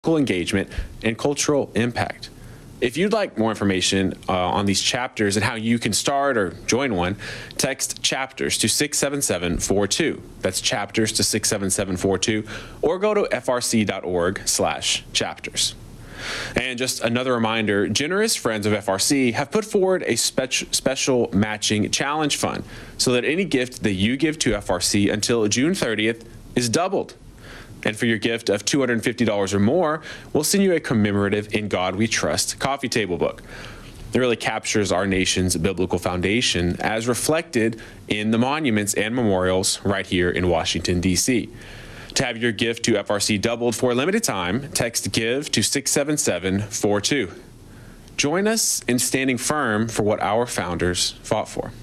engagement, and cultural impact. If you'd like more information on these chapters and how you can start or join one, text chapters to 67742. That's chapters to 67742, or go to frc.org/chapters. And just another reminder, generous friends of FRC have put forward a special matching challenge fund so that any gift that you give to FRC until June 30th is doubled. And for your gift of $250 or more, we'll send you a commemorative In God We Trust coffee table book. It really captures our nation's biblical foundation as reflected in the monuments and memorials right here in Washington, D.C. To have your gift to FRC doubled for a limited time, text GIVE to 67742. Join us in standing firm for what our founders fought for.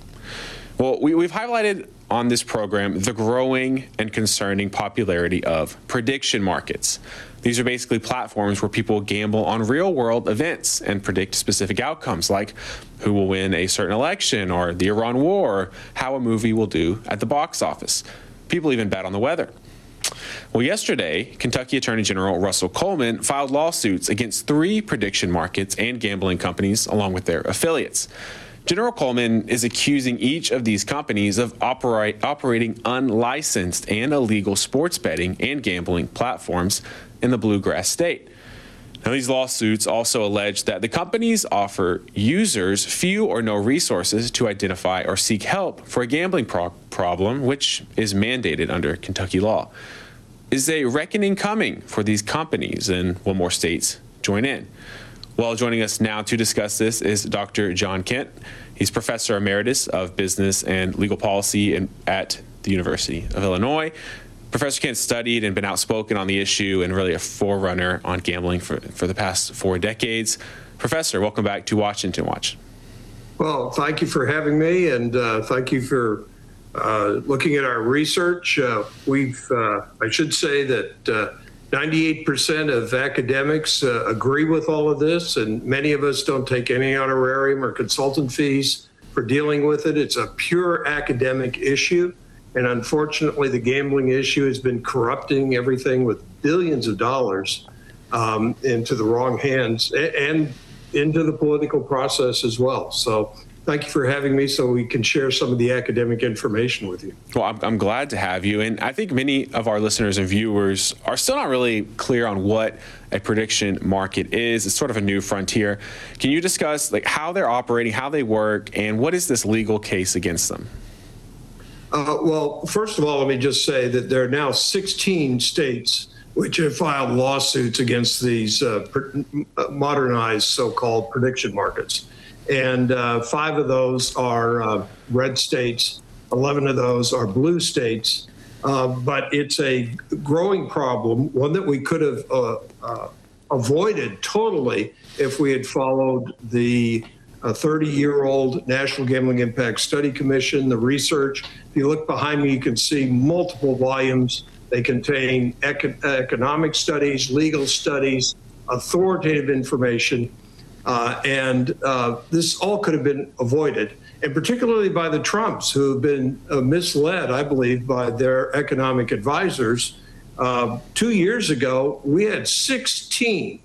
Well, we've highlighted on this program the growing and concerning popularity of prediction markets. These are basically platforms where people gamble on real-world events and predict specific outcomes, like who will win a certain election, or the Iran war, or how a movie will do at the box office. People even bet on the weather. Well, yesterday, Kentucky Attorney General Russell Coleman filed lawsuits against 3 prediction markets and gambling companies, along with their affiliates. General Coleman is accusing each of these companies of operating unlicensed and illegal sports betting and gambling platforms in the Bluegrass State. Now, these lawsuits also allege that the companies offer users few or no resources to identify or seek help for a gambling problem, which is mandated under Kentucky law. Is a reckoning coming for these companies, and will more states join in? Well, joining us now to discuss this is Dr. John Kent. He's Professor Emeritus of Business and Legal Policy at the University of Illinois. Professor Kent studied and been outspoken on the issue and really a forerunner on gambling for the past 4 decades. Professor, welcome back to Washington Watch. Well, thank you for having me, and thank you for looking at our research. I should say that 98% of academics agree with all of this, and many of us don't take any honorarium or consultant fees for dealing with it. It's a pure academic issue, and unfortunately the gambling issue has been corrupting everything with billions of dollars into the wrong hands and into the political process as well. So thank you for having me so we can share some of the academic information with you. Well, I'm glad to have you. And I think many of our listeners and viewers are still not really clear on what a prediction market is. It's sort of a new frontier. Can you discuss how they're operating, how they work, and what is this legal case against them? Well, first of all, let me just say that there are now 16 states which have filed lawsuits against these modernized so-called prediction markets. And 5 of those are red states, 11 of those are blue states. But it's a growing problem, one that we could have avoided totally if we had followed the 30-year-old National Gambling Impact Study Commission, the research. If you look behind me, you can see multiple volumes. They contain economic studies, legal studies, authoritative information. And this all could have been avoided, and particularly by the Trumps, who have been misled, I believe, by their economic advisors. 2 years ago, we had 16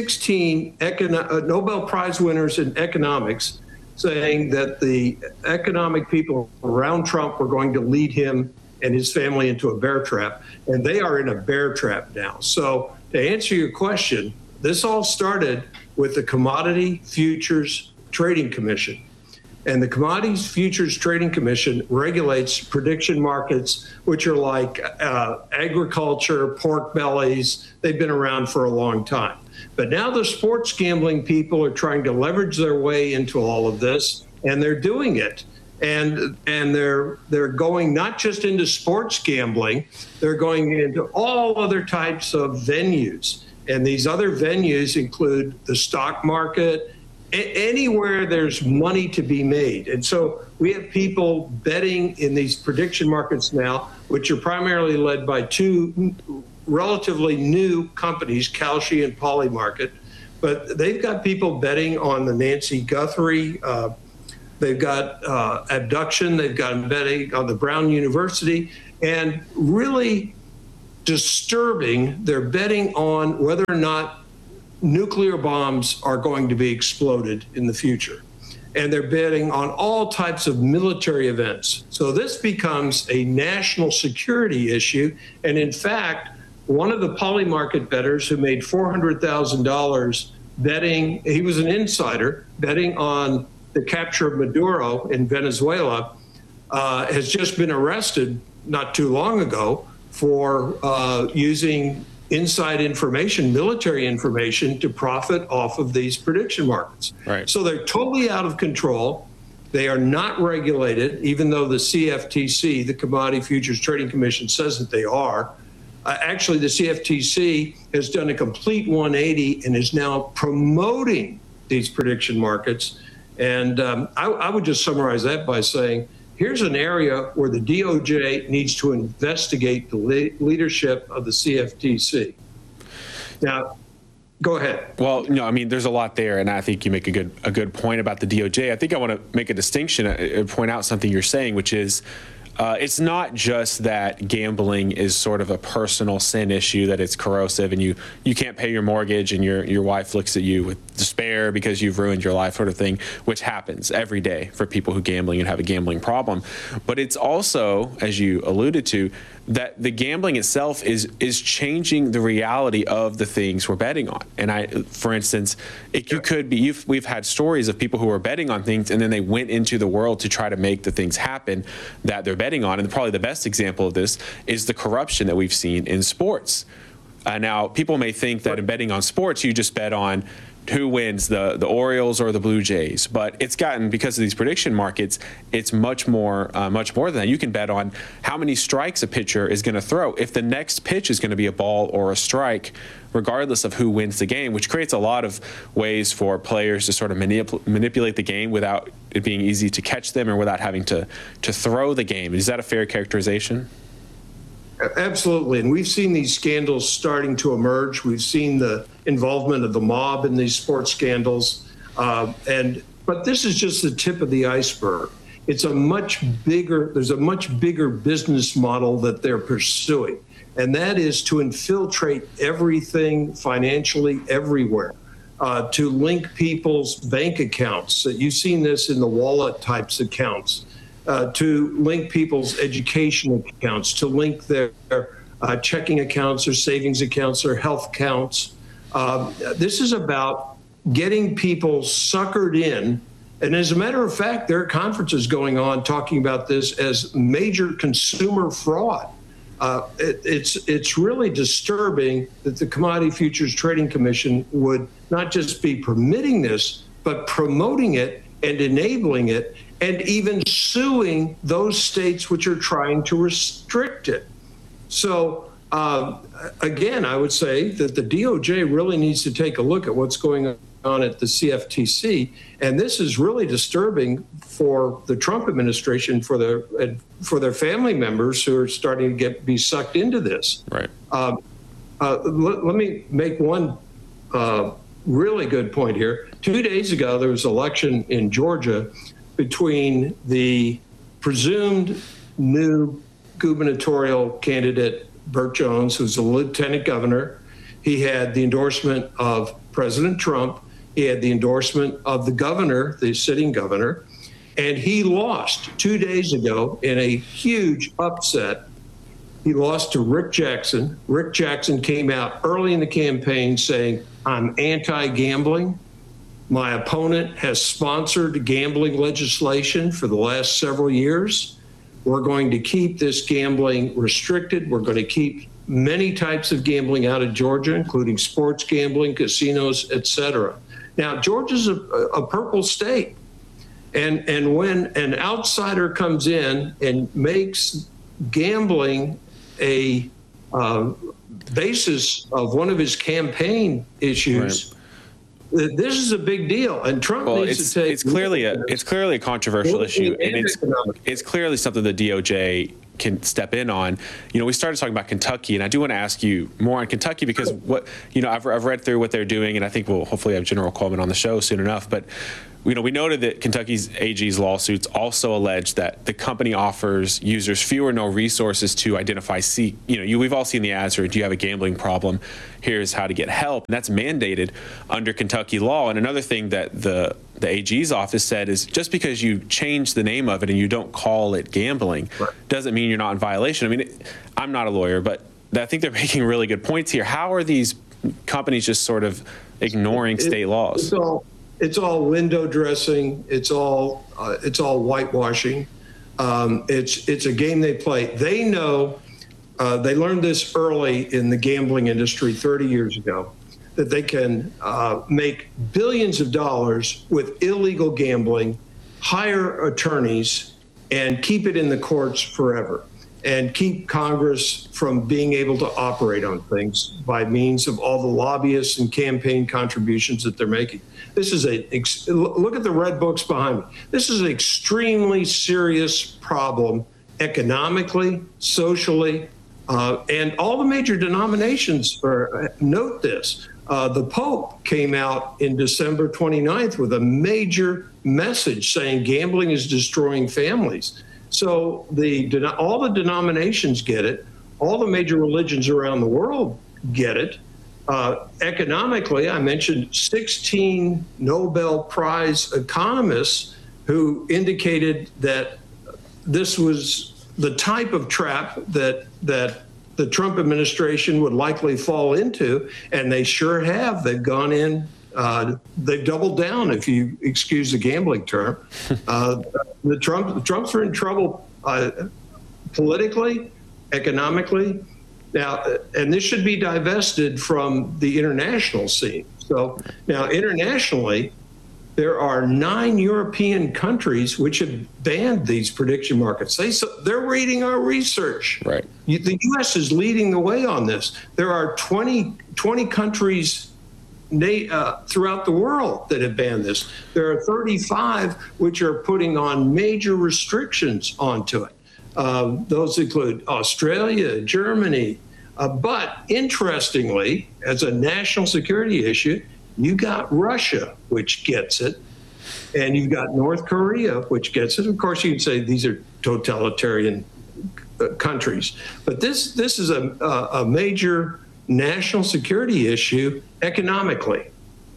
Nobel Prize winners in economics saying that the economic people around Trump were going to lead him and his family into a bear trap, and they are in a bear trap now. So to answer your question, this all started with the Commodity Futures Trading Commission. And the Commodities Futures Trading Commission regulates prediction markets, which are like agriculture, pork bellies. They've been around for a long time. But now the sports gambling people are trying to leverage their way into all of this, and they're doing it. And they're going not just into sports gambling, they're going into all other types of venues. And these other venues include the stock market, anywhere there's money to be made. And so we have people betting in these prediction markets now, which are primarily led by 2 relatively new companies, Kalshi and Polymarket. But they've got people betting on the Nancy Guthrie, they've got abduction, they've got betting on the Brown University, and really disturbing. They're betting on whether or not nuclear bombs are going to be exploded in the future. And they're betting on all types of military events. So this becomes a national security issue. And in fact, one of the Polymarket bettors who made $400,000 betting, he was an insider, betting on the capture of Maduro in Venezuela, has just been arrested not too long ago for using inside information, military information, to profit off of these prediction markets. Right. So they're totally out of control. They are not regulated, even though the CFTC, the Commodity Futures Trading Commission, says that they are. Actually, the CFTC has done a complete 180 and is now promoting these prediction markets. And I would just summarize that by saying, here's an area where the DOJ needs to investigate the leadership of the CFTC. Now, go ahead. Well, no, I mean, there's a lot there, and I think you make a good point about the DOJ. I think I want to make a distinction and point out something you're saying, which is it's not just that gambling is sort of a personal sin issue, that it's corrosive and you can't pay your mortgage and your wife looks at you with despair because you've ruined your life, sort of thing, which happens every day for people who gambling and have a gambling problem. But it's also, as you alluded to, that the gambling itself is changing the reality of the things we're betting on. And for instance, we've had stories of people who are betting on things and then they went into the world to try to make the things happen that they're betting on. And probably the best example of this is the corruption that we've seen in sports. Now, people may think that in betting on sports, you just bet on who wins, the Orioles or the Blue Jays. But it's gotten, because of these prediction markets, it's much more than that. You can bet on how many strikes a pitcher is going to throw, if the next pitch is going to be a ball or a strike, regardless of who wins the game, which creates a lot of ways for players to sort of manipulate the game without it being easy to catch them or without having to throw the game. Is that a fair characterization? Absolutely. And we've seen these scandals starting to emerge. We've seen the involvement of the mob in these sports scandals. But this is just the tip of the iceberg. There's a much bigger business model that they're pursuing. And that is to infiltrate everything financially everywhere, to link people's bank accounts. You've seen this in the wallet types accounts. To link people's education accounts, to link their checking accounts or savings accounts or health accounts. This is about getting people suckered in. And as a matter of fact, there are conferences going on talking about this as major consumer fraud. It's really disturbing that the Commodity Futures Trading Commission would not just be permitting this, but promoting it and enabling it, and even suing those states which are trying to restrict it. So again, I would say that the DOJ really needs to take a look at what's going on at the CFTC. And this is really disturbing for the Trump administration, for their family members who are starting to be sucked into this. Right. Let me make one really good point here. 2 days ago, there was an election in Georgia between the presumed new gubernatorial candidate, Burt Jones, who's a lieutenant governor. He had the endorsement of President Trump. He had the endorsement of the governor, the sitting governor, and he lost 2 days ago in a huge upset. He lost to Rick Jackson. Rick Jackson came out early in the campaign saying, "I'm anti-gambling. My opponent has sponsored gambling legislation for the last several years. We're going to keep this gambling restricted. We're going to keep many types of gambling out of Georgia, including sports gambling, casinos, etc." Now, Georgia's a purple state. And when an outsider comes in and makes gambling a basis of one of his campaign issues, right, this is a big deal, and Trump needs to take. It's clearly a controversial issue, and it's clearly something the DOJ can step in on. We started talking about Kentucky, and I do want to ask you more on Kentucky because I've read through what they're doing, and I think we'll hopefully have General Coleman on the show soon enough. But we noted that Kentucky's AG's lawsuits also allege that the company offers users few or no resources to identify. We've all seen the ads, or do you have a gambling problem? Here's how to get help. And that's mandated under Kentucky law. And another thing that the AG's office said is just because you change the name of it and you don't call it gambling doesn't mean you're not in violation. I mean, I'm not a lawyer, but I think they're making really good points here. How are these companies just sort of ignoring state laws? It's all window dressing. It's all whitewashing. It's a game they play. They know. They learned this early in the gambling industry 30 years ago, that they can make billions of dollars with illegal gambling, hire attorneys, and keep it in the courts forever, and keep Congress from being able to operate on things by means of all the lobbyists and campaign contributions that they're making. This is look at the red books behind me. This is an extremely serious problem economically, socially, and all the major denominations note this. The Pope came out in December 29th with a major message saying gambling is destroying families. So all the denominations get it. All the major religions around the world get it. Economically, I mentioned 16 Nobel Prize economists who indicated that this was the type of trap that the Trump administration would likely fall into, and they sure have. They've gone in. They've doubled down, if you excuse the gambling term. The Trumps are in trouble politically, economically. Now, and this should be divested from the international scene. So now internationally, there are 9 European countries which have banned these prediction markets. They're reading our research. Right. The U.S. is leading the way on this. There are 20 countries throughout the world that have banned this. There are 35 which are putting on major restrictions onto it. Those include Australia, Germany. But interestingly, as a national security issue, you got Russia, which gets it, and you've got North Korea, which gets it. Of course, you can say these are totalitarian countries, but this is a major national security issue economically,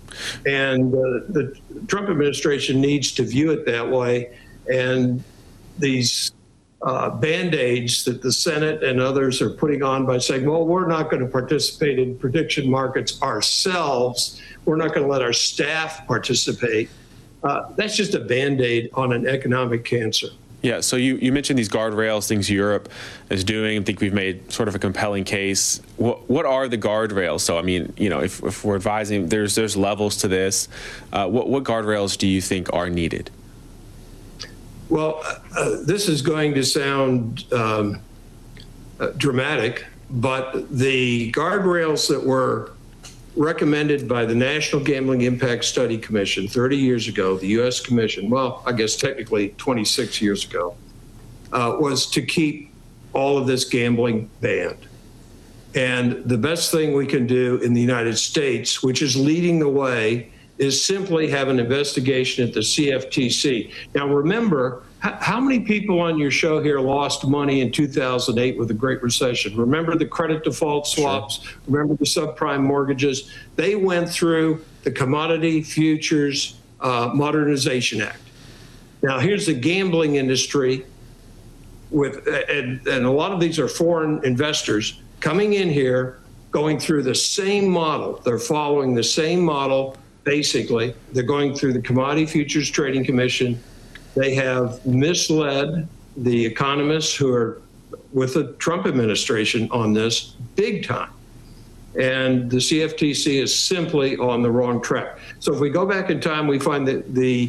and the Trump administration needs to view it that way. And these Band-Aids that the Senate and others are putting on by saying, well, we're not going to participate in prediction markets ourselves. We're not going to let our staff participate. That's just a Band-Aid on an economic cancer. Yeah, so you mentioned these guardrails, things Europe is doing. I think we've made sort of a compelling case. What are the guardrails? So, I mean, if we're advising, there's levels to this. What guardrails do you think are needed? Well, this is going to sound dramatic, but the guardrails that were recommended by the National Gambling Impact Study Commission 30 years ago, the U.S. Commission, well, I guess technically 26 years ago, was to keep all of this gambling banned. And the best thing we can do in the United States, which is leading the way, is simply have an investigation at the CFTC. Now, remember, how many people on your show here lost money in 2008 with the Great Recession? Remember the credit default swaps? Sure. Remember the subprime mortgages? They went through the Commodity Futures Modernization Act. Now, here's the gambling industry and a lot of these are foreign investors coming in here, going through the same model. They're following the same model. Basically, they're going through the Commodity Futures Trading Commission. They have misled the economists who are with the Trump administration on this big time. And the CFTC is simply on the wrong track. So if we go back in time, we find that the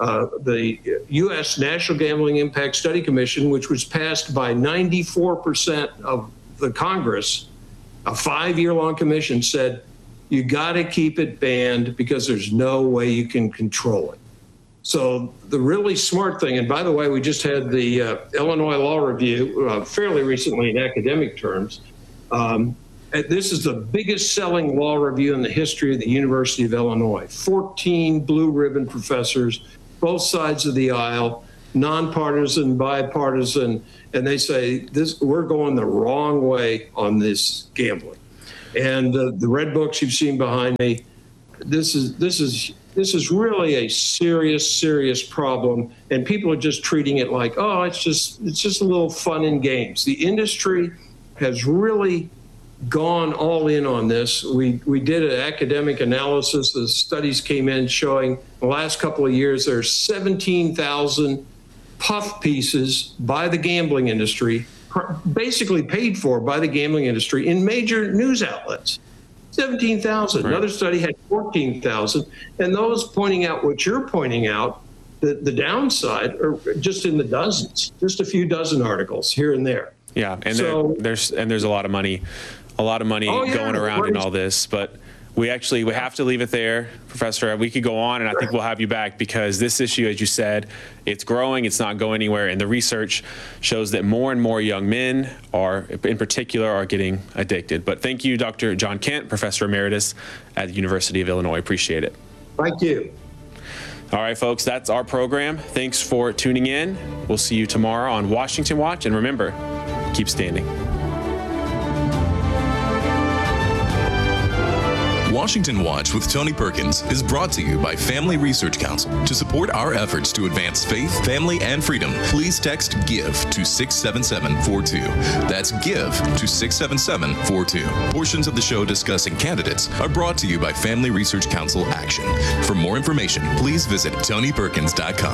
U.S. National Gambling Impact Study Commission, which was passed by 94% of the Congress, a 5-year-long commission, said, you got to keep it banned because there's no way you can control it. So the really smart thing, and by the way, we just had the Illinois Law Review fairly recently in academic terms. This is the biggest selling law review in the history of the University of Illinois. 14 blue ribbon professors, both sides of the aisle, nonpartisan, bipartisan, and they say we're going the wrong way on this gambling. And the red books you've seen behind me, this is really a serious problem, and people are just treating it like, oh, it's just a little fun and games. The industry has really gone all in on this. We did an academic analysis. The studies came in showing the last couple of years there's 17,000 puff pieces by the gambling industry, basically paid for by the gambling industry in major news outlets. 17,000. Right. Another study had 14,000. And those pointing out what you're pointing out, the downside, are just in the dozens, just a few dozen articles here and there. Yeah, and so, there's a lot of money going around in all this, but we have to leave it there, Professor. We could go on, and I think we'll have you back because this issue, as you said, it's growing, it's not going anywhere, and the research shows that more and more young men in particular are getting addicted. But thank you, Dr. John Kent, Professor Emeritus at the University of Illinois. Appreciate it. Thank you. All right, folks, that's our program. Thanks for tuning in. We'll see you tomorrow on Washington Watch, and remember, keep standing. Washington Watch with Tony Perkins is brought to you by Family Research Council. To support our efforts to advance faith, family, and freedom, please text GIVE to 67742. That's GIVE to 67742. Portions of the show discussing candidates are brought to you by Family Research Council Action. For more information, please visit TonyPerkins.com.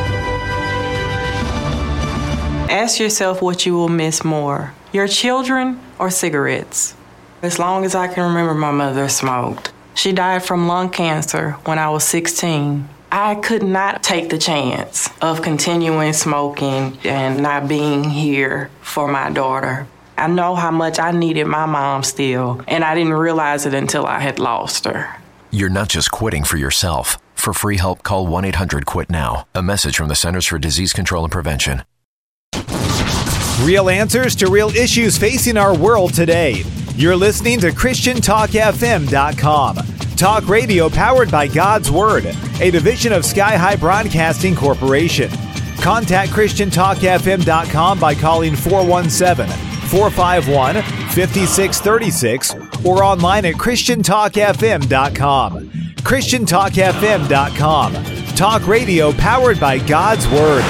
Ask yourself what you will miss more, your children or cigarettes. As long as I can remember, my mother smoked. She died from lung cancer when I was 16. I could not take the chance of continuing smoking and not being here for my daughter. I know how much I needed my mom still, and I didn't realize it until I had lost her. You're not just quitting for yourself. For free help, call 1-800-QUIT-NOW. A message from the Centers for Disease Control and Prevention. Real answers to real issues facing our world today. You're listening to ChristianTalkFM.com. Talk radio powered by God's Word, a division of Sky High Broadcasting Corporation. Contact ChristianTalkFM.com by calling 417-451-5636 or online at ChristianTalkFM.com. ChristianTalkFM.com. Talk radio powered by God's Word.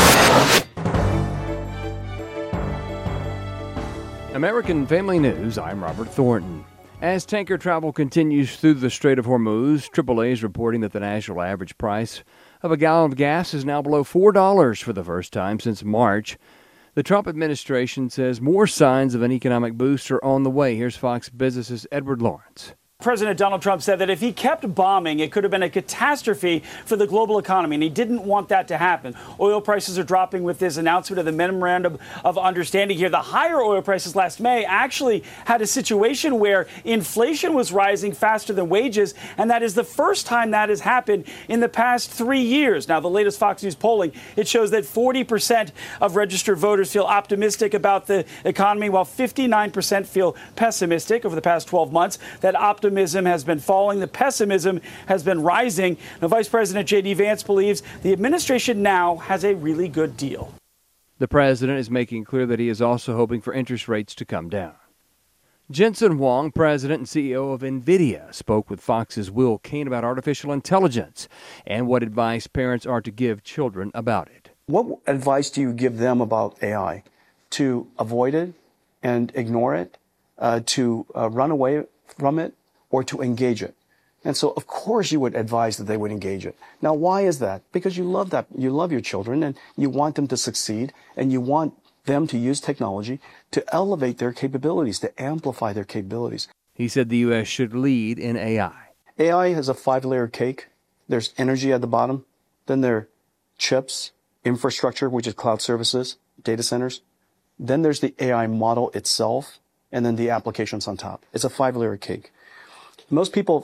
American Family News, I'm Robert Thornton. As tanker travel continues through the Strait of Hormuz, AAA is reporting that the national average price of a gallon of gas is now below $4 for the first time since March. The Trump administration says more signs of an economic boost are on the way. Here's Fox Business's Edward Lawrence. President Donald Trump said that if he kept bombing, it could have been a catastrophe for the global economy, and he didn't want that to happen. Oil prices are dropping with this announcement of the memorandum of understanding here. The higher oil prices last May actually had a situation where inflation was rising faster than wages, and that is the first time that has happened in the past 3 years. Now, the latest Fox News polling, it shows that 40% of registered voters feel optimistic about the economy, while 59% feel pessimistic over the past 12 months. That optimism has been falling. The pessimism has been rising. Now, Vice President J.D. Vance believes the administration now has a really good deal. The president is making clear that he is also hoping for interest rates to come down. Jensen Huang, president and CEO of NVIDIA, spoke with Fox's Will Cain about artificial intelligence and what advice parents are to give children about it. What advice do you give them about AI? To avoid it and ignore it, to run away from it, or to engage it? And so, of course, you would advise that they would engage it. Now, why is that? Because you love that. You love your children, and you want them to succeed, and you want them to use technology to elevate their capabilities, to amplify their capabilities. He said the U.S. should lead in AI. AI has a 5-layer cake. There's energy at the bottom. Then there are chips, infrastructure, which is cloud services, data centers. Then there's the AI model itself, and then the applications on top. It's a 5-layer cake. Most people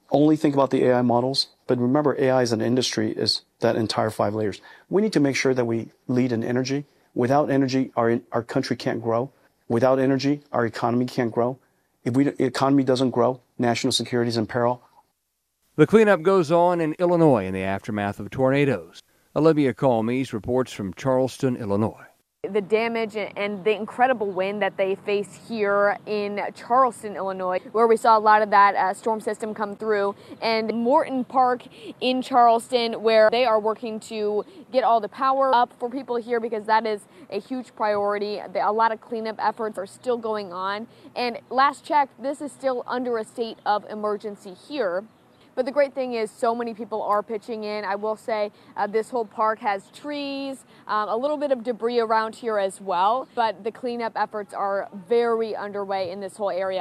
only think about the AI models, but remember AI as an industry is that entire 5 layers. We need to make sure that we lead in energy. Without energy, our country can't grow. Without energy, our economy can't grow. If the economy doesn't grow, national security is in peril. The cleanup goes on in Illinois in the aftermath of tornadoes. Olivia Colmes reports from Charleston, Illinois. The damage and the incredible wind that they face here in Charleston, Illinois, where we saw a lot of that storm system come through, and Morton Park in Charleston, where they are working to get all the power up for people here because that is a huge priority. A lot of cleanup efforts are still going on, and last check, this is still under a state of emergency here. But the great thing is so many people are pitching in. I will say this whole park has trees, a little bit of debris around here as well, but the cleanup efforts are very underway in this whole area.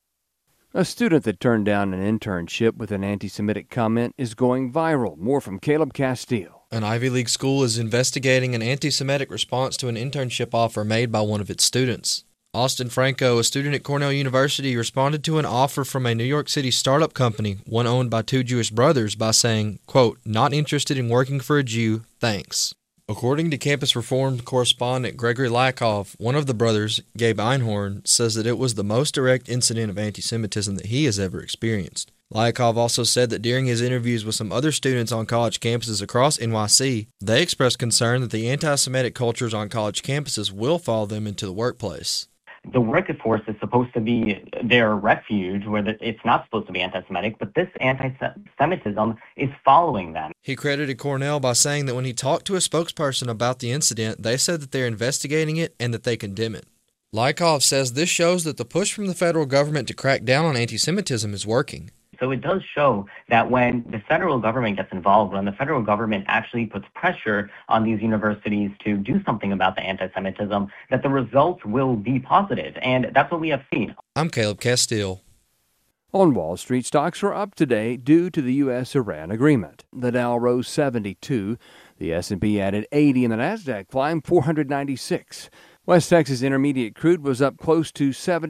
A student that turned down an internship with an anti-Semitic comment is going viral. More from Caleb Castile. An Ivy League school is investigating an anti-Semitic response to an internship offer made by one of its students. Austin Franco, a student at Cornell University, responded to an offer from a New York City startup company, one owned by 2 Jewish brothers, by saying, quote, "Not interested in working for a Jew, thanks." According to Campus Reformed correspondent Gregory Lykov, one of the brothers, Gabe Einhorn, says that it was the most direct incident of anti-Semitism that he has ever experienced. Lykov also said that during his interviews with some other students on college campuses across NYC, they expressed concern that the anti-Semitic cultures on college campuses will follow them into the workplace. The workforce is supposed to be their refuge, where it's not supposed to be anti-Semitic, but this anti-Semitism is following them. He credited Cornell by saying that when he talked to a spokesperson about the incident, they said that they're investigating it and that they condemn it. Lykov says this shows that the push from the federal government to crack down on anti-Semitism is working. So it does show that when the federal government gets involved, when the federal government actually puts pressure on these universities to do something about the anti-Semitism, that the results will be positive. And that's what we have seen. I'm Caleb Castile. On Wall Street, stocks are up today due to the U.S.-Iran agreement. The Dow rose 72, the S&P added 80, and the Nasdaq climbed 496. West Texas Intermediate crude was up close to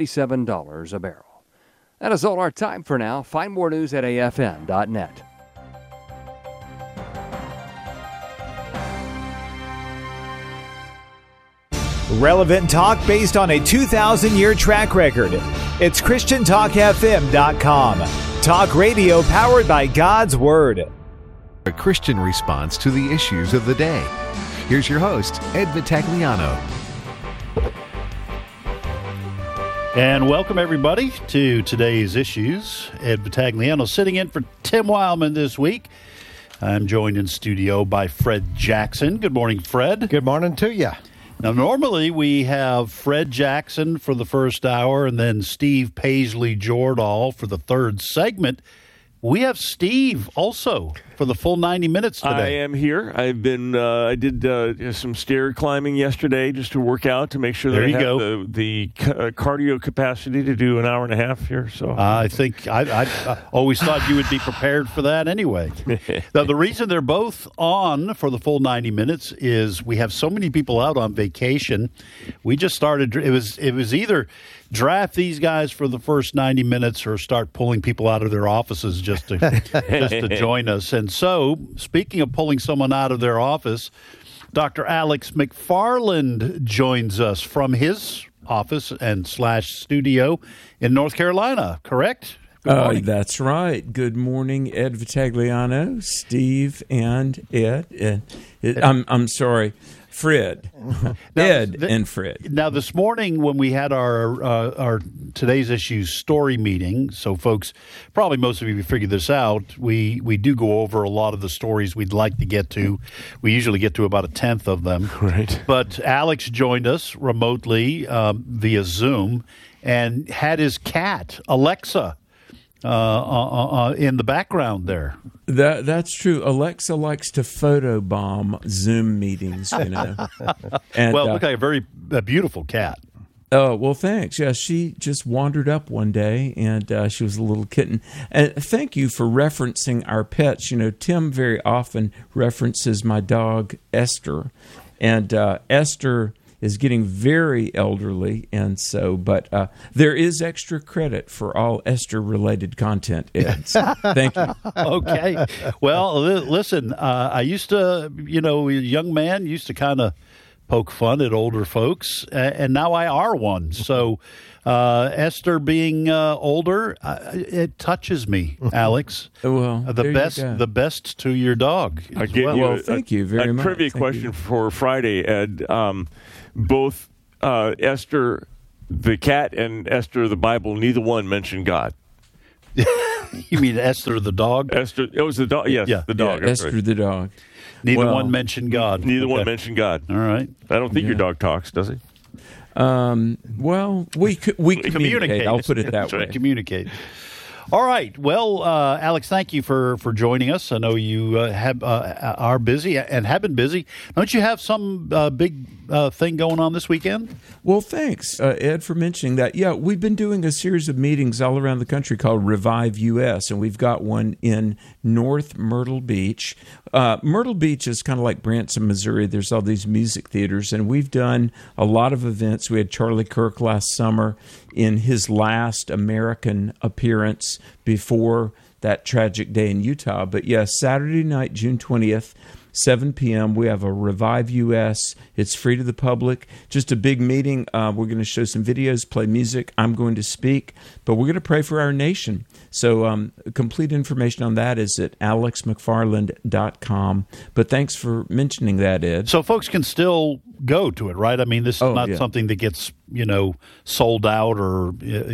$77 a barrel. That is all our time for now. Find more news at afn.net. Relevant talk based on a 2,000-year track record. It's ChristianTalkFM.com. Talk radio powered by God's Word. A Christian response to the issues of the day. Here's your host, Ed Vitagliano. And welcome, everybody, to today's issues. Ed Vitagliano sitting in for Tim Wildman this week. I'm joined in studio by Fred Jackson. Good morning, Fred. Good morning to you. Now, normally we have Fred Jackson for the first hour and then Steve Paisley Jordahl for the third segment. We have Steve also for the full 90 minutes today. I am here. I've been. I did some stair climbing yesterday just to work out to make sure that I have the cardio capacity to do an hour and a half here. So I think I always thought you would be prepared for that anyway. Now, the reason they're both on for the full 90 minutes is we have so many people out on vacation. We just started. It was either draft these guys for the first 90 minutes or start pulling people out of their offices just to join us. And so, speaking of pulling someone out of their office, Dr. Alex McFarland joins us from his office and / studio in North Carolina, correct? That's right. Good morning, Ed Vitagliano, Steve, and Ed. I'm sorry, Fred. Ed and Fred. Now, this morning when we had our Today's Issues story meeting, so folks, probably most of you figured this out, we do go over a lot of the stories we'd like to get to. We usually get to about a tenth of them. Right. But Alex joined us remotely via Zoom and had his cat, Alexa, in the background there. That's true. Alexa likes to photobomb Zoom meetings, you know. And, well, look like a beautiful cat. Oh, well, thanks. Yeah, she just wandered up one day, and she was a little kitten. And thank you for referencing our pets. You know, Tim very often references my dog, Esther. And Esther is getting very elderly, and so, but there is extra credit for all Esther-related content, Ed. Thank you. Okay. Well, listen, I used to, a young man used to kind of poke fun at older folks, and now I are one. So Esther being older, it touches me, Alex. Well, the best to your dog. Well, thank you very much. A trivia question for Friday, Ed. Both Esther the cat and Esther the Bible, neither one mentioned God. You mean Esther the dog? Esther, it was the dog. Yes, the dog. Yeah, Esther the dog. Neither one mentioned God. Neither one mentioned God. All right. I don't think your dog talks, does he? Well, we communicate. I'll put it that way. Communicate. All right. Well, Alex, thank you for joining us. I know you are busy and have been busy. Don't you have some big thing going on this weekend? Well, thanks, Ed, for mentioning that. Yeah, we've been doing a series of meetings all around the country called Revive US, and we've got one in North Myrtle Beach. Myrtle Beach is kind of like Branson, Missouri. There's all these music theaters, and we've done a lot of events. We had Charlie Kirk last summer in his last American appearance before that tragic day in Utah. But yes, Saturday night, June 20th, 7 p.m., we have a Revive US. It's free to the public. Just a big meeting. We're going to show some videos, play music. I'm going to speak, but we're going to pray for our nation. So complete information on that is at alexmcfarland.com. But thanks for mentioning that, Ed. So folks can still go to it, right? I mean, this is not something that gets, sold out or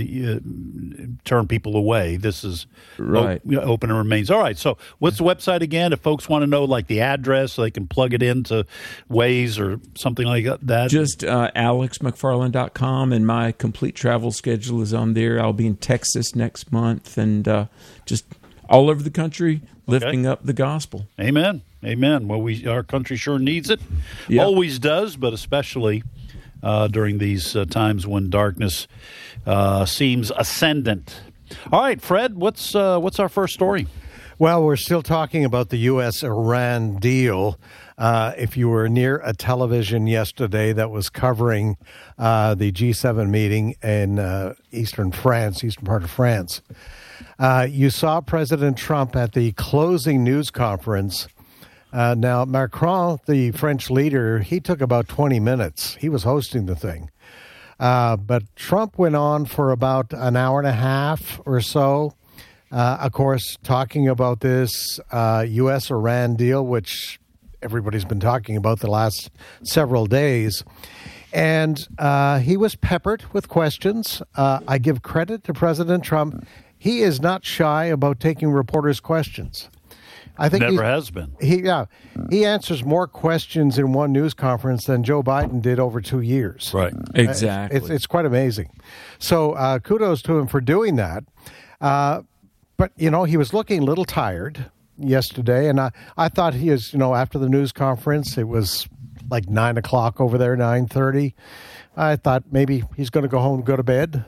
turn people away. This is right. Open and remains. All right. So what's the website again? If folks want to know, like, the address so they can plug it into Waze or something like that? Just alexmcfarland.com, and my complete travel schedule is on there. I'll be in Texas next month and just all over the country lifting up the gospel. Amen. Amen. Well, our country sure needs it. Yep. Always does, but especially during these times when darkness seems ascendant. All right, Fred, what's our first story? Well, we're still talking about the U.S.-Iran deal. If you were near a television yesterday that was covering the G7 meeting in eastern part of France, you saw President Trump at the closing news conference. Now, Macron, the French leader, he took about 20 minutes. He was hosting the thing. But Trump went on for about an hour and a half or so, of course, talking about this U.S.-Iran deal, which everybody's been talking about the last several days. And he was peppered with questions. I give credit to President Trump. He is not shy about taking reporters' questions. I think never has been. He answers more questions in one news conference than Joe Biden did over 2 years. Right. Exactly. It's quite amazing. So kudos to him for doing that. But, he was looking a little tired yesterday, and I thought he was, after the news conference, it was like 9 o'clock over there, 9:30. I thought maybe he's going to go home and go to bed.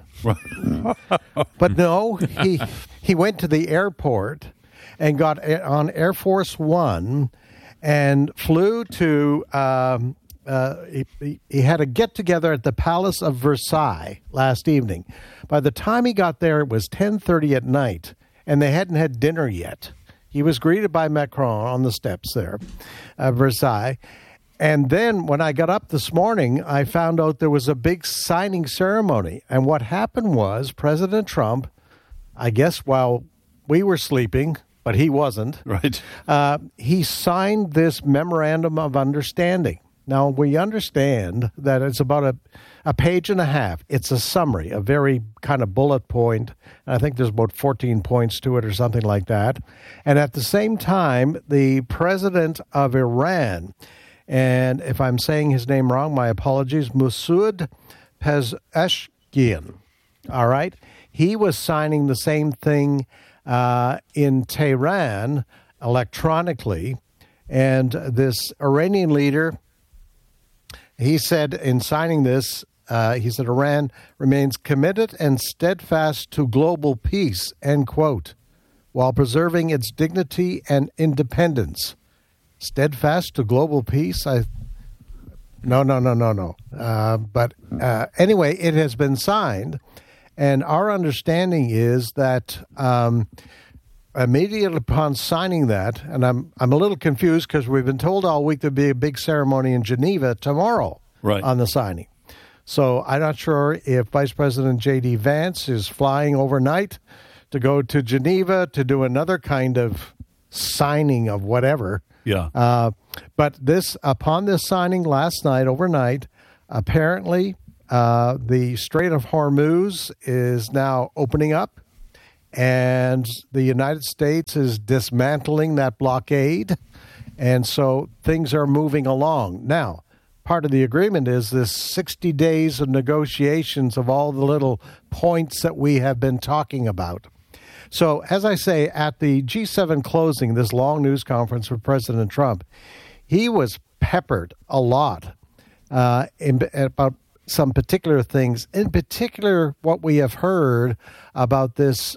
But no, he went to the airport and got on Air Force One and flew to, he had a get-together at the Palace of Versailles last evening. By the time he got there, it was 10:30 at night, and they hadn't had dinner yet. He was greeted by Macron on the steps there, Versailles. And then when I got up this morning, I found out there was a big signing ceremony. And what happened was President Trump, I guess while we were sleeping, but he wasn't. Right. He signed this memorandum of understanding. Now, we understand that it's about a page and a half. It's a summary, a very kind of bullet point. I think there's about 14 points to it or something like that. And at the same time, the president of Iran, and if I'm saying his name wrong, my apologies, Masoud Pezeshkian, all right? He was signing the same thing in Tehran electronically, and this Iranian leader, he said in signing this, he said Iran remains committed and steadfast to global peace, end quote, while preserving its dignity and independence. Steadfast to global peace? No. But anyway, it has been signed, and our understanding is that immediately upon signing that, and I'm a little confused because we've been told all week there'd be a big ceremony in Geneva tomorrow on the signing. So I'm not sure if Vice President J.D. Vance is flying overnight to go to Geneva to do another kind of signing of whatever. Yeah. But upon this signing last night, overnight, apparently the Strait of Hormuz is now opening up, and the United States is dismantling that blockade, and so things are moving along. Now, part of the agreement is this 60 days of negotiations of all the little points that we have been talking about. So, as I say, at the G7 closing, this long news conference with President Trump, he was peppered a lot about some particular things, in particular what we have heard about this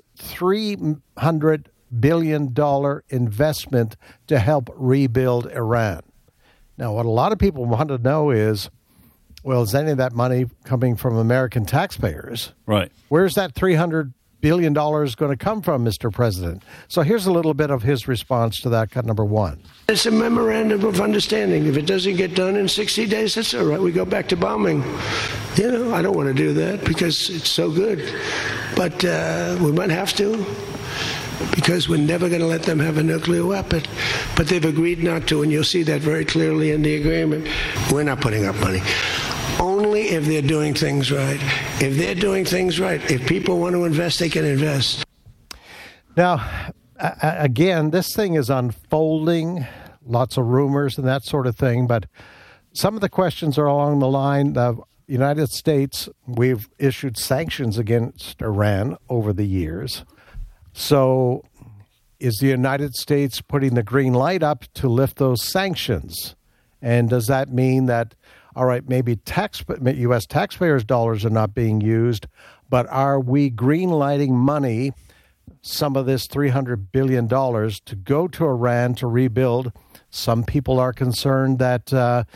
$300 billion investment to help rebuild Iran. Now, what a lot of people want to know is, well, is any of that money coming from American taxpayers? Right. Where's that $300 billion going to come from, Mr. President? So here's a little bit of his response to that, cut number one. It's a memorandum of understanding. If it doesn't get done in 60 days, that's all right. We go back to bombing. You know, I don't want to do that because it's so good. But we might have to, because we're never going to let them have a nuclear weapon. But they've agreed not to, and you'll see that very clearly in the agreement. We're not putting up money. Only if they're doing things right. If they're doing things right, if people want to invest, they can invest. Now, again, this thing is unfolding, lots of rumors and that sort of thing, but some of the questions are along the line of United States. We've issued sanctions against Iran over the years. So is the United States putting the green light up to lift those sanctions? And does that mean that, all right, maybe U.S. taxpayers' dollars are not being used, but are we green lighting money, some of this $300 billion, to go to Iran to rebuild? Some people are concerned that,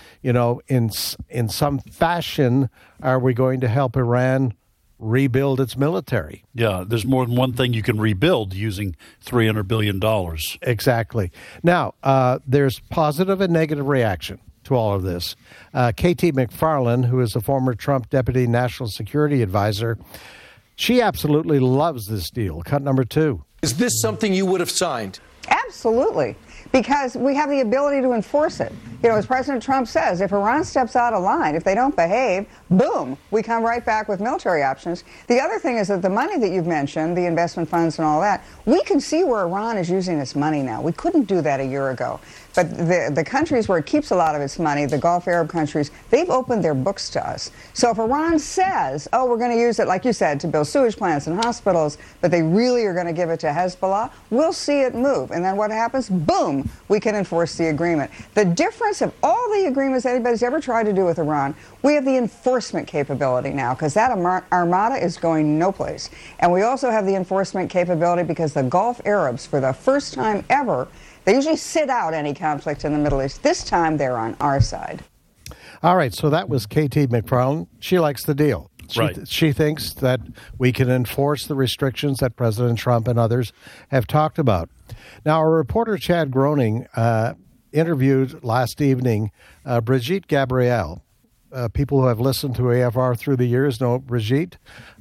in some fashion, are we going to help Iran rebuild its military? Yeah, there's more than one thing you can rebuild using $300 billion. Exactly. Now, there's positive and negative reaction to all of this. K.T. McFarland, who is a former Trump Deputy National Security Advisor, she absolutely loves this deal. Cut number two. Is this something you would have signed? Absolutely, because we have the ability to enforce it. You know, as President Trump says, if Iran steps out of line, if they don't behave, boom, we come right back with military options. The other thing is that the money that you've mentioned, the investment funds and all that, we can see where Iran is using its money now. We couldn't do that a year ago. But the countries where it keeps a lot of its money, the Gulf Arab countries, they've opened their books to us. So if Iran says, oh, we're going to use it, like you said, to build sewage plants and hospitals, but they really are going to give it to Hezbollah, we'll see it move. And then what happens? Boom, we can enforce the agreement. The difference of all the agreements anybody's ever tried to do with Iran, we have the enforcement capability now, because that armada is going no place. And we also have the enforcement capability because the Gulf Arabs, for the first time ever, they usually sit out any conflict in the Middle East. This time, they're on our side. All right, so that was K.T. McFarland. She likes the deal. She thinks that we can enforce the restrictions that President Trump and others have talked about. Now, our reporter Chad Groening interviewed last evening Brigitte Gabriel. People who have listened to AFR through the years know Brigitte.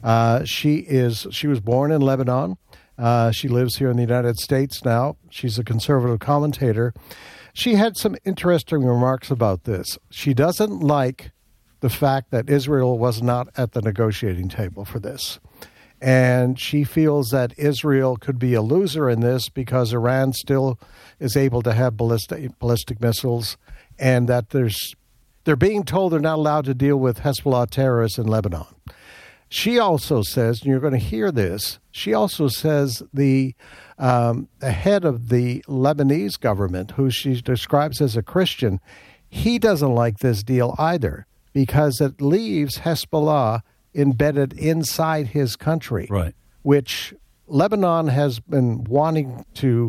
She was born in Lebanon. She lives here in the United States now. She's a conservative commentator. She had some interesting remarks about this. She doesn't like the fact that Israel was not at the negotiating table for this. And she feels that Israel could be a loser in this because Iran still is able to have ballistic missiles, and that they're being told they're not allowed to deal with Hezbollah terrorists in Lebanon. She also says, and you're going to hear this, she also says the head of the Lebanese government, who she describes as a Christian, he doesn't like this deal either because it leaves Hezbollah embedded inside his country, right? Which Lebanon has been wanting to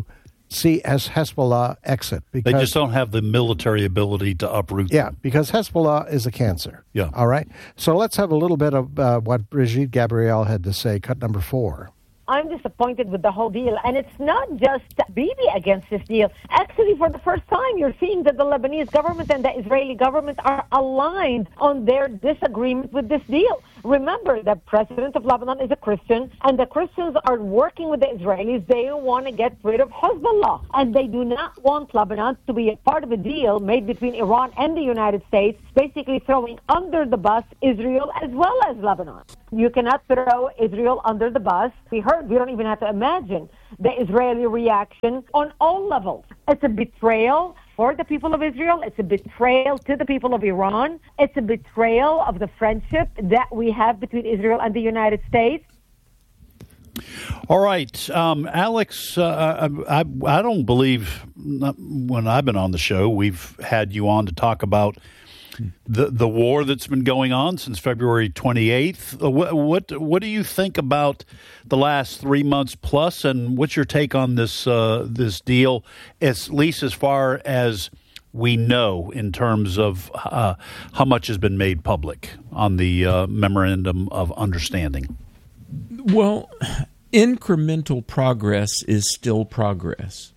see as Hezbollah exit. Because they just don't have the military ability to uproot them. Yeah, because Hezbollah is a cancer. Yeah. All right? So let's have a little bit of what Brigitte Gabriel had to say, cut number 4. I'm disappointed with the whole deal. And it's not just Bibi against this deal. Actually, for the first time, you're seeing that the Lebanese government and the Israeli government are aligned on their disagreement with this deal. Remember, the president of Lebanon is a Christian, and the Christians are working with the Israelis. They want to get rid of Hezbollah, and they do not want Lebanon to be a part of a deal made between Iran and the United States, basically throwing under the bus Israel as well as Lebanon. You cannot throw Israel under the bus. We don't even have to imagine the Israeli reaction on all levels. It's a betrayal for the people of Israel. It's a betrayal to the people of Iran. It's a betrayal of the friendship that we have between Israel and the United States. All right, Alex, I don't believe when I've been on the show, we've had you on to talk about the war that's been going on since February 28th. What do you think about the last 3 months plus, and what's your take on this deal, at least as far as we know in terms of how much has been made public on the Memorandum of Understanding? Well, incremental progress is still progress,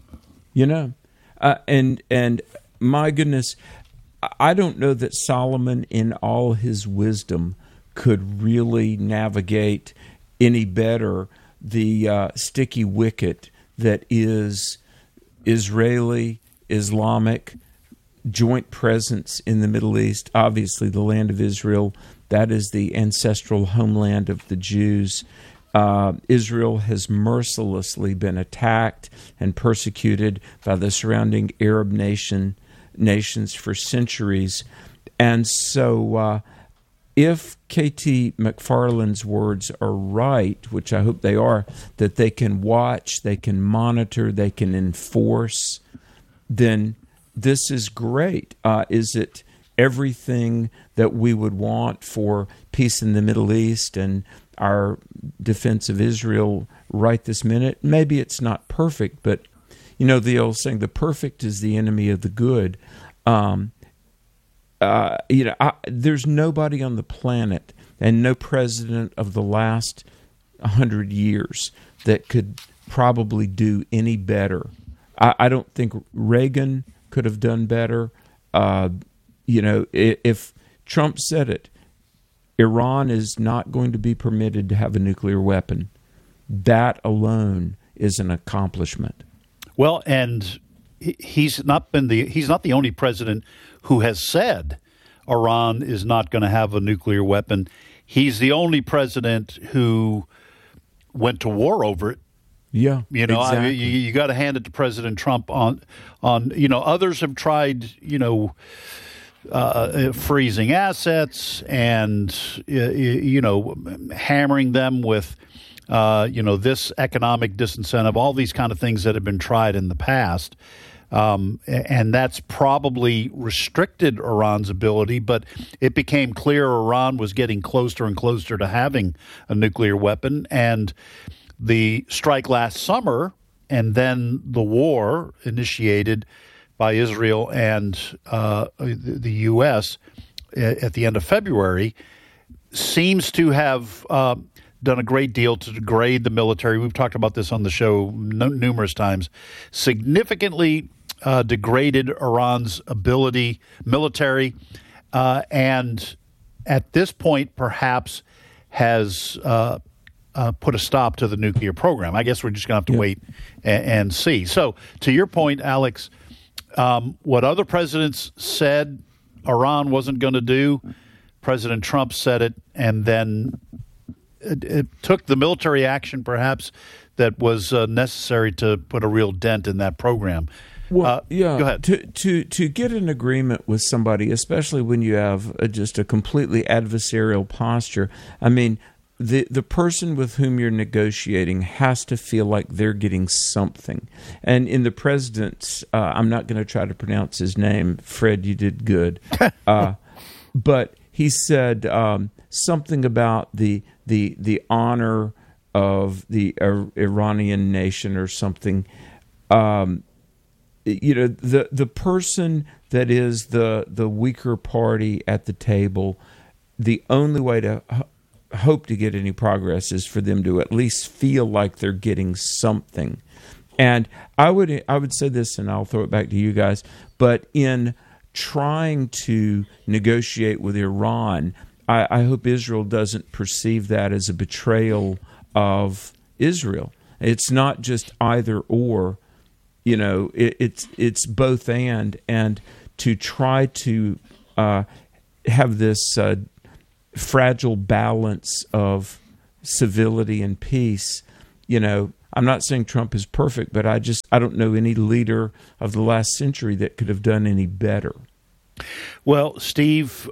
and my goodness, I don't know that Solomon, in all his wisdom, could really navigate any better the sticky wicket that is Israeli, Islamic, joint presence in the Middle East. Obviously, the land of Israel, that is the ancestral homeland of the Jews. Israel has mercilessly been attacked and persecuted by the surrounding Arab nations for centuries. And so if K.T. McFarland's words are right, which I hope they are, that they can watch, they can monitor, they can enforce, then this is great. Is it everything that we would want for peace in the Middle East and our defense of Israel right this minute? Maybe it's not perfect, but the old saying, the perfect is the enemy of the good. There's nobody on the planet and no president of the last 100 years that could probably do any better. I don't think Reagan could have done better. If Trump said it, Iran is not going to be permitted to have a nuclear weapon. That alone is an accomplishment. Well, and he's not the only president who has said Iran is not going to have a nuclear weapon. He's the only president who went to war over it. Yeah, exactly. You got to hand it to President Trump on others have tried freezing assets and hammering them with this economic disincentive, all these kind of things that have been tried in the past. And that's probably restricted Iran's ability, but it became clear Iran was getting closer and closer to having a nuclear weapon. And the strike last summer and then the war initiated by Israel and the U.S. At the end of February seems to have done a great deal to degrade the military. We've talked about this on the show numerous times. Significantly degraded Iran's military, and at this point perhaps has put a stop to the nuclear program. I guess we're just going to have to wait and see. So to your point, Alex, what other presidents said Iran wasn't going to do, President Trump said it, and then it took the military action perhaps that was necessary to put a real dent in that program. Well, go ahead. To get an agreement with somebody, especially when you have just a completely adversarial posture, I mean, the person with whom you're negotiating has to feel like they're getting something. And in the president's, I'm not going to try to pronounce his name. Fred, you did good. But he said something about the honor of the Iranian nation or something. the person that is the weaker party at the table, the only way to hope to get any progress is for them to at least feel like they're getting something. And I would say this, and I'll throw it back to you guys, but in trying to negotiate with Iran, I hope Israel doesn't perceive that as a betrayal of Israel. It's not just either or, it's both and to try to have this fragile balance of civility and peace. I'm not saying Trump is perfect, but I don't know any leader of the last century that could have done any better. Well, Steve,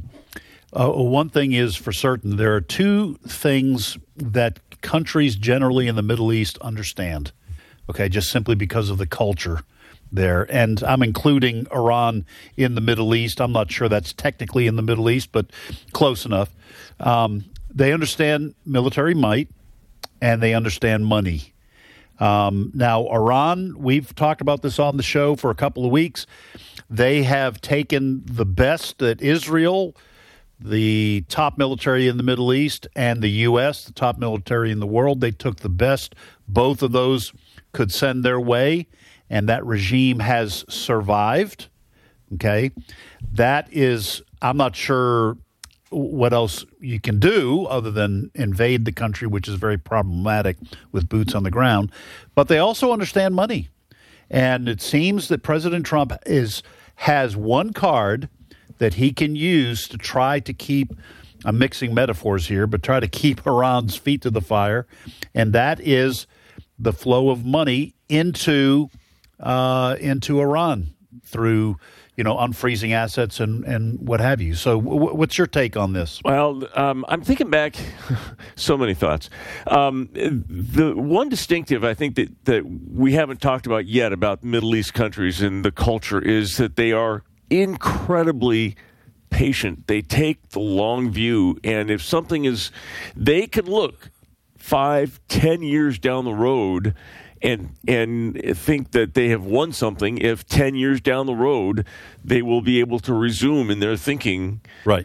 one thing is for certain, there are two things that countries generally in the Middle East understand, okay, just simply because of the culture there. And I'm including Iran in the Middle East. I'm not sure that's technically in the Middle East, but close enough. They understand military might, and they understand money. Now, Iran, we've talked about this on the show for a couple of weeks. They have taken the best that Israel, the top military in the Middle East, and the U.S., the top military in the world. They took the best both of those could send their way, and that regime has survived. Okay? That is, I'm not sure what else you can do other than invade the country, which is very problematic with boots on the ground. But they also understand money. And it seems that President Trump has one card that he can use to try to keep, I'm mixing metaphors here, but try to keep Iran's feet to the fire, and that is the flow of money into Iran through, unfreezing assets and what have you. So what's your take on this? Well, I'm thinking back, so many thoughts. The one distinctive I think that we haven't talked about yet about Middle East countries and the culture is that they are incredibly patient. They take the long view, and if something is, they can look 5-10 years down the road and think that they have won something if 10 years down the road they will be able to resume in their thinking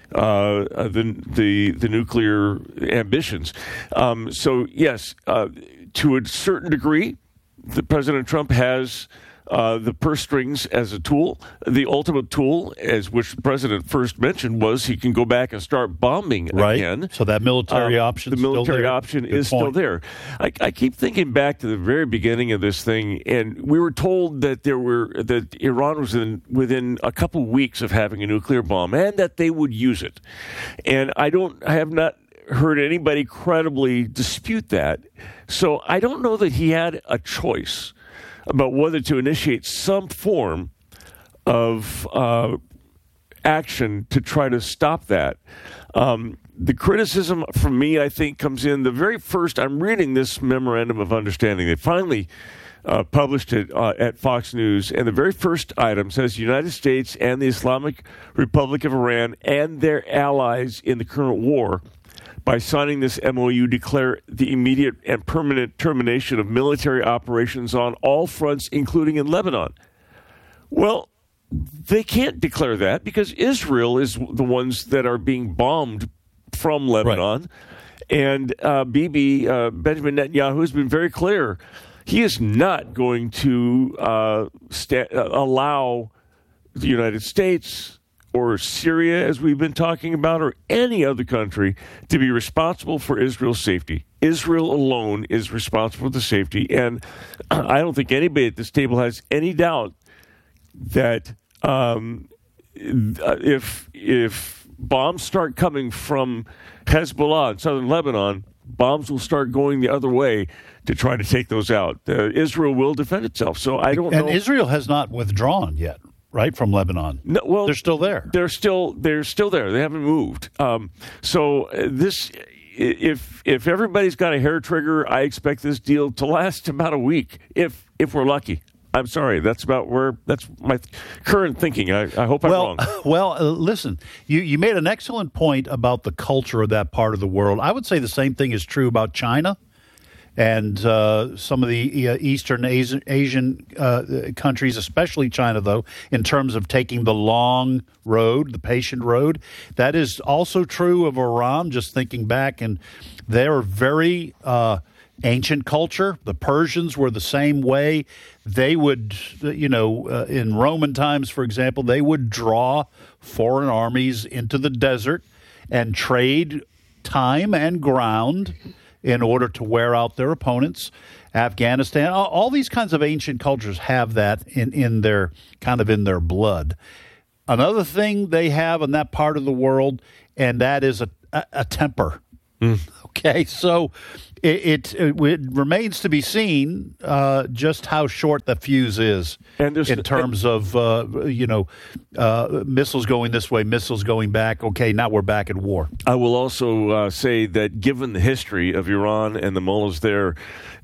the nuclear ambitions. So yes, to a certain degree, the President Trump has the purse strings as a tool. The ultimate tool, as which the president first mentioned, was he can go back and start bombing again. So that military option, the military option is still there. I keep thinking back to the very beginning of this thing, and we were told that Iran was within a couple weeks of having a nuclear bomb, and that they would use it. And I have not heard anybody credibly dispute that. So I don't know that he had a choice about whether to initiate some form of action to try to stop that. The criticism from me, I think, comes in the very first. I'm reading this memorandum of understanding. They finally published it at Fox News, and the very first item says the United States and the Islamic Republic of Iran and their allies in the current war, by signing this MOU, declare the immediate and permanent termination of military operations on all fronts, including in Lebanon. Well, they can't declare that because Israel is the ones that are being bombed from Lebanon. Right. And Benjamin Netanyahu has been very clear. He is not going to allow the United States or Syria, as we've been talking about, or any other country to be responsible for Israel's safety. Israel alone is responsible for the safety, and I don't think anybody at this table has any doubt that if bombs start coming from Hezbollah in southern Lebanon, bombs will start going the other way to try to take those out. Israel will defend itself. So I don't know. And Israel has not withdrawn yet. Right, from Lebanon. No, well, they're still there. They're still there. They haven't moved. So this, if everybody's got a hair trigger, I expect this deal to last about a week, if we're lucky. I'm sorry. That's my current thinking. I hope I'm wrong. Well, listen, you made an excellent point about the culture of that part of the world. I would say the same thing is true about China. and some of the Eastern Asian countries, especially China, though, in terms of taking the long road, the patient road. That is also true of Iran, just thinking back, and they're very ancient culture. The Persians were the same way. They would, in Roman times, for example, they would draw foreign armies into the desert and trade time and ground in order to wear out their opponents. Afghanistan, all these kinds of ancient cultures have that in their blood. Another thing they have in that part of the world, and that is a temper. Okay, so it remains to be seen just how short the fuse is in terms of missiles going this way, missiles going back. Okay, now we're back at war. I will also say that given the history of Iran and the mullahs there,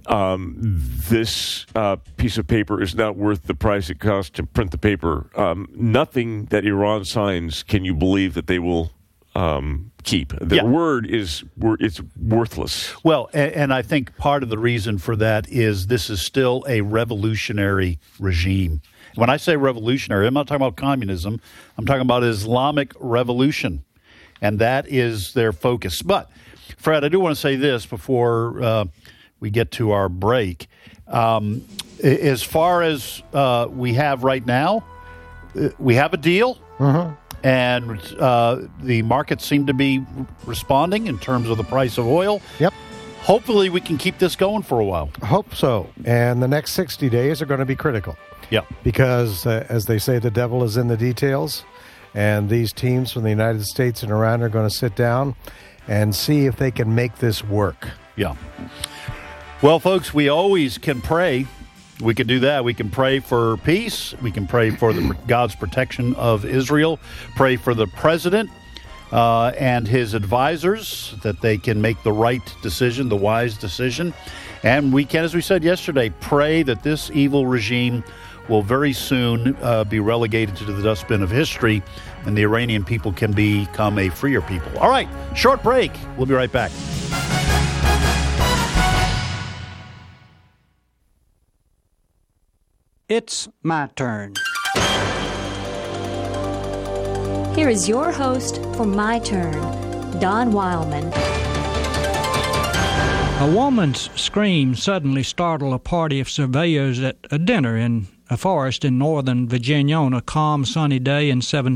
this piece of paper is not worth the price it costs to print the paper. Nothing that Iran signs can you believe that they will keep. The word it's worthless. Well, and I think part of the reason for that is this is still a revolutionary regime. When I say revolutionary, I'm not talking about communism. I'm talking about Islamic revolution, and that is their focus. But, Fred, I do want to say this before we get to our break. As far as we have right now, we have a deal. Mm-hmm. And the markets seem to be responding in terms of the price of oil. Yep. Hopefully we can keep this going for a while. Hope so. And the next 60 days are going to be critical. Yep. Because, as they say, the devil is in the details. And these teams from the United States and Iran are going to sit down and see if they can make this work. Yeah. Well, folks, we always can pray. We can do that. We can pray for peace. We can pray for God's protection of Israel. Pray for the president and his advisors that they can make the right decision, the wise decision. And we can, as we said yesterday, pray that this evil regime will very soon be relegated to the dustbin of history and the Iranian people can become a freer people. All right, short break. We'll be right back. It's my turn. Here is your host for My Turn, Don Wildman. A woman's scream suddenly startled a party of surveyors at a dinner in a forest in northern Virginia on a calm, sunny day in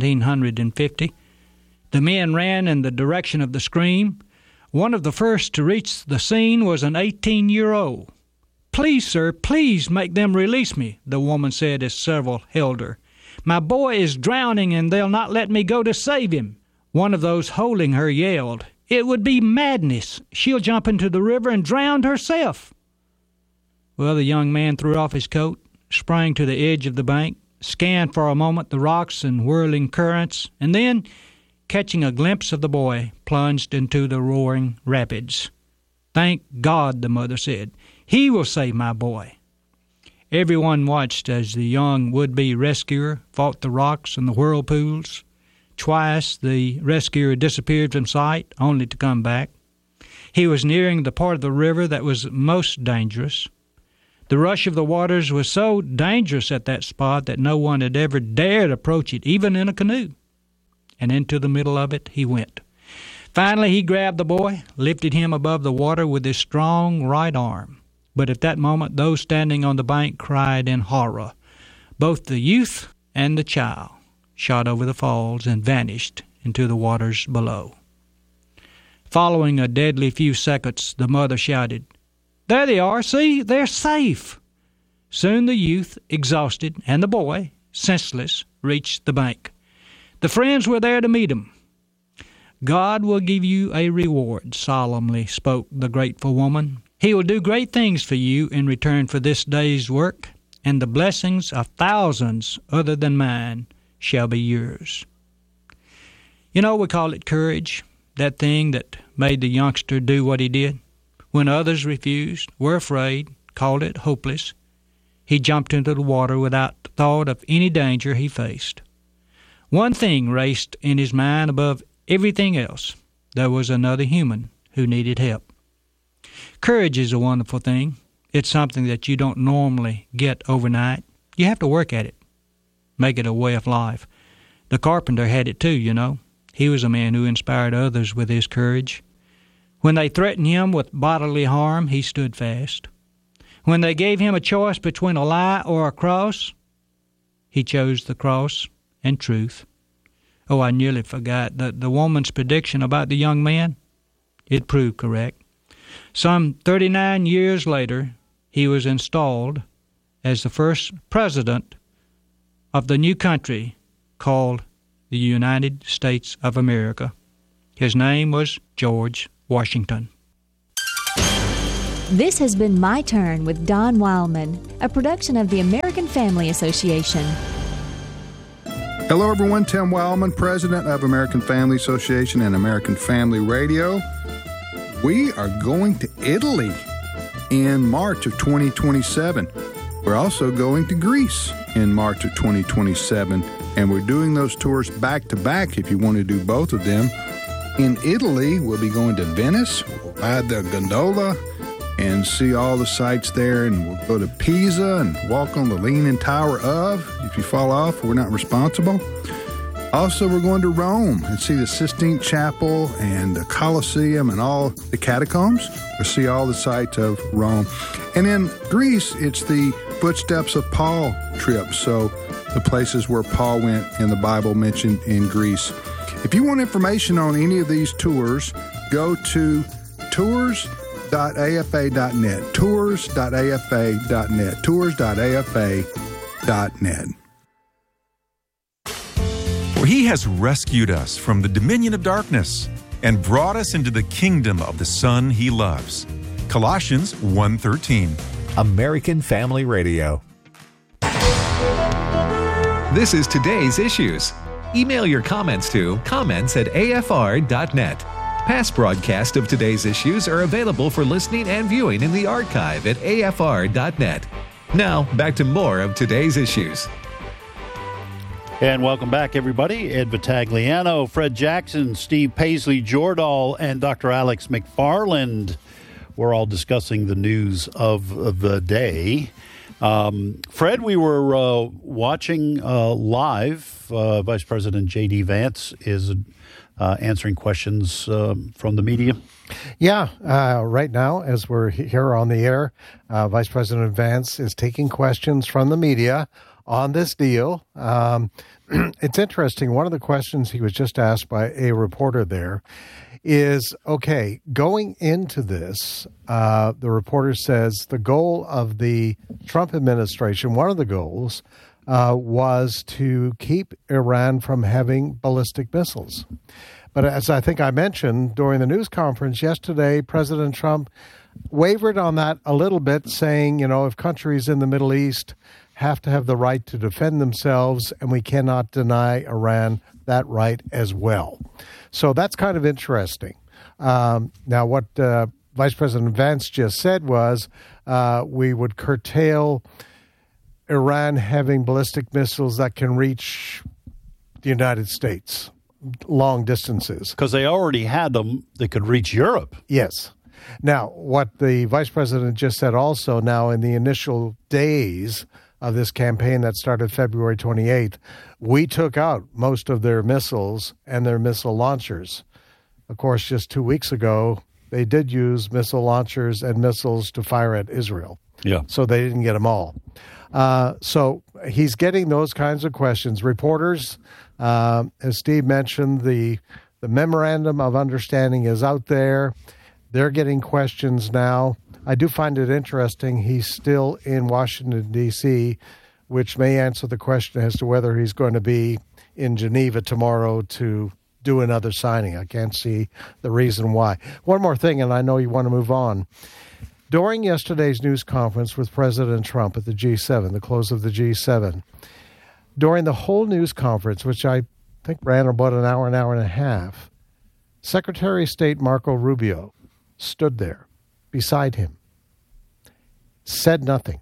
1750. The men ran in the direction of the scream. One of the first to reach the scene was an 18-year-old. "Please, sir, please make them release me," the woman said as several held her. "My boy is drowning and they'll not let me go to save him." One of those holding her yelled, "It would be madness. She'll jump into the river and drown herself." Well, the young man threw off his coat, sprang to the edge of the bank, scanned for a moment the rocks and whirling currents, and then, catching a glimpse of the boy, plunged into the roaring rapids. "Thank God," the mother said. "He will save my boy." Everyone watched as the young would-be rescuer fought the rocks and the whirlpools. Twice the rescuer disappeared from sight, only to come back. He was nearing the part of the river that was most dangerous. The rush of the waters was so dangerous at that spot that no one had ever dared approach it, even in a canoe. And into the middle of it he went. Finally he grabbed the boy, lifted him above the water with his strong right arm. But at that moment those standing on the bank cried in horror. Both the youth and the child shot over the falls and vanished into the waters below. Following a deadly few seconds, the mother shouted, "There they are, see, they're safe." Soon the youth, exhausted, and the boy, senseless, reached the bank. The friends were there to meet him. "God will give you a reward," solemnly spoke the grateful woman. "He will do great things for you in return for this day's work, and the blessings of thousands other than mine shall be yours." You know, we call it courage, that thing that made the youngster do what he did. When others refused, were afraid, called it hopeless, he jumped into the water without thought of any danger he faced. One thing raced in his mind above everything else. There was another human who needed help. Courage is a wonderful thing. It's something that you don't normally get overnight. You have to work at it, make it a way of life. The carpenter had it too, you know. He was a man who inspired others with his courage. When they threatened him with bodily harm, he stood fast. When they gave him a choice between a lie or a cross, he chose the cross and truth. Oh, I nearly forgot the woman's prediction about the young man. It proved correct. Some 39 years later, he was installed as the first president of the new country called the United States of America. His name was George Washington. This has been My Turn with Don Wildman, a production of the American Family Association. Hello, everyone. Tim Wildman, president of American Family Association and American Family Radio. We are going to Italy in March of 2027. We're also going to Greece in March of 2027, and we're doing those tours back to back if you want to do both of them. In Italy, we'll be going to Venice, we'll ride the gondola and see all the sights there, and we'll go to Pisa and walk on the Leaning Tower of. If you fall off, we're not responsible. Also, we're going to Rome and see the Sistine Chapel and the Colosseum and all the catacombs. We'll see all the sights of Rome. And in Greece, it's the Footsteps of Paul trip, so the places where Paul went in the Bible mentioned in Greece. If you want information on any of these tours, go to tours.afa.net, tours.afa.net, tours.afa.net. For he has rescued us from the dominion of darkness and brought us into the kingdom of the Son he loves. Colossians 1:13. American Family Radio. This is today's issues. Email your comments to comments@afr.net. Past broadcasts of today's issues are available for listening and viewing in the archive at afr.net. Now, back to more of today's issues. And welcome back, everybody. Ed Vitagliano, Fred Jackson, Steve Paisley-Jordahl, and Dr. Alex McFarland. We're all discussing the news of the day. Fred, we were watching live. Vice President J.D. Vance is answering questions from the media. Yeah, right now, as we're here on the air, Vice President Vance is taking questions from the media on this deal. It's interesting. One of the questions he was just asked by a reporter there is, okay, going into this, the reporter says the goal of the Trump administration, one of the goals, was to keep Iran from having ballistic missiles. But as I think I mentioned during the news conference yesterday, President Trump wavered on that a little bit, saying, you know, if countries in the Middle East have to have the right to defend themselves, and we cannot deny Iran that right as well. So that's kind of interesting. Now, what Vice President Vance just said was we would curtail Iran having ballistic missiles that can reach the United States long distances. Because they already had them that could reach Europe. Yes. Now, what the Vice President just said also, now in the initial days of this campaign that started February 28th, we took out most of their missiles and their missile launchers. Of course, just 2 weeks ago, they did use missile launchers and missiles to fire at Israel. Yeah. So they didn't get them all. So he's getting those kinds of questions. Reporters, as Steve mentioned, the memorandum of understanding is out there. They're getting questions now. I do find it interesting he's still in Washington, D.C., which may answer the question as to whether he's going to be in Geneva tomorrow to do another signing. I can't see the reason why. One more thing, and I know you want to move on. During yesterday's news conference with President Trump at the G7, the close of the G7, during the whole news conference, which I think ran about an hour and a half, Secretary of State Marco Rubio stood there beside him, said nothing.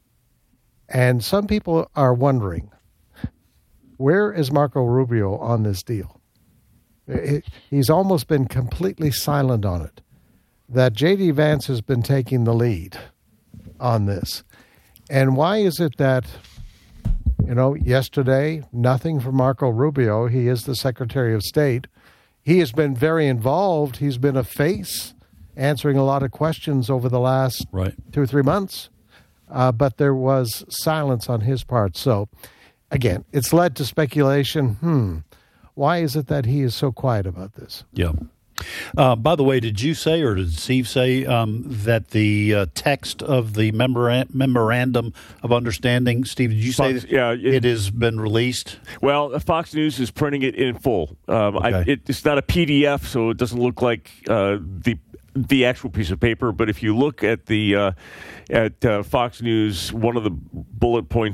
And some people are wondering, where is Marco Rubio on this deal? He's almost been completely silent on it. that J.D. Vance has been taking the lead on this. And why is it that, yesterday, nothing from Marco Rubio. He is the Secretary of State. He has been very involved. He's been a face answering a lot of questions over the last 2 or 3 months. But there was silence on his part. So, again, it's led to speculation. Why is it that he is so quiet about this? Yeah. By the way, did you say, or did Steve say, that the text of the memorandum of understanding, Steve, did you say it has been released? Well, Fox News is printing it in full. It's not a PDF, so it doesn't look like the actual piece of paper. But if you look at the at Fox News, one of the bullet points